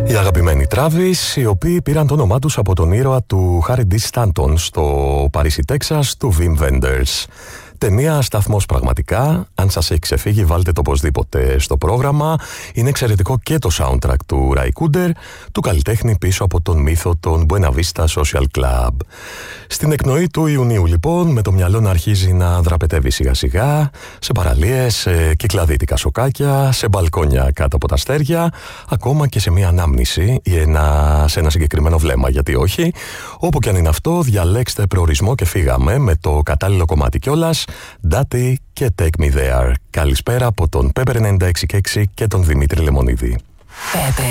Οι αγαπημένοι Travis, οι οποίοι πήραν το όνομά τους από τον ήρωα του Harry D. Stanton στο Παρίσι, Τέξας, του Wim Wenders. Ταινία σταθμός πραγματικά. Αν σας έχει ξεφύγει, βάλτε το οπωσδήποτε στο πρόγραμμα. Είναι εξαιρετικό και το soundtrack του Ray Cooder, του καλλιτέχνη πίσω από τον μύθο των Buena Vista Social Club. Στην εκπνοή του Ιουνίου, λοιπόν, με το μυαλό να αρχίζει να δραπετεύει σιγά-σιγά, σε παραλίες, σε κυκλαδίτικα σοκάκια, σε μπαλκόνια κάτω από τα αστέρια, ακόμα και σε μια ανάμνηση ή σε ένα συγκεκριμένο βλέμμα, γιατί όχι. Όπου και αν είναι αυτό, διαλέξτε προορισμό και φύγαμε με το κατάλληλο κομμάτι κιόλας. Daddy και Take Me There. Καλησπέρα από τον Pepper 96,6 και τον Δημήτρη Λεμονίδη. Pepper